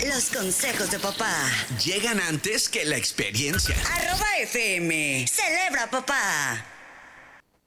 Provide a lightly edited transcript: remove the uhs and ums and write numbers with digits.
Los consejos de papá llegan antes que la experiencia. @FM. Celebra, papá.